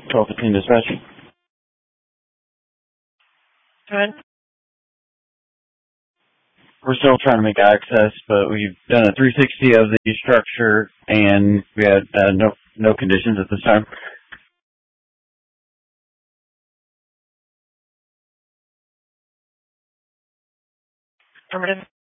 1215 dispatch. Trent? We're still trying to make access, but we've done a 360 of the structure, and we had no conditions at this time. Affirmative.